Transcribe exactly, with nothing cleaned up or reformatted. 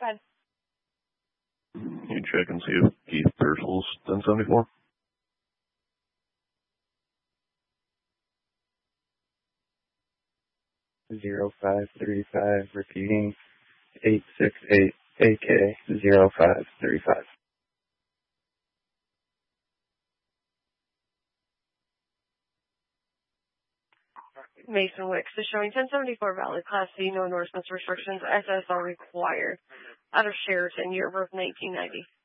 ahead. You check and see if Keith Purcell's ten seventy-four. Zero five three five, repeating eight six eight A K zero five three five. Mason Wicks is showing ten seventy-four valid Class C, no endorsements, restrictions, S S are required. Out of Sheraton, year of birth nineteen ninety.